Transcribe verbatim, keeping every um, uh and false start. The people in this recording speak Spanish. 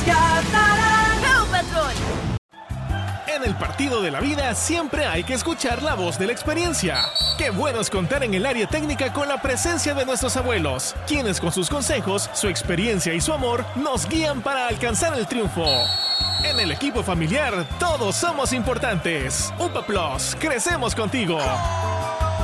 ganarán. ¡Go Patrol! En el partido de la vida siempre hay que escuchar la voz de la experiencia. Qué bueno es contar en el área técnica con la presencia de nuestros abuelos, quienes con sus consejos, su experiencia y su amor nos guían para alcanzar el triunfo. En el equipo familiar todos somos importantes. UPA Plus, crecemos contigo.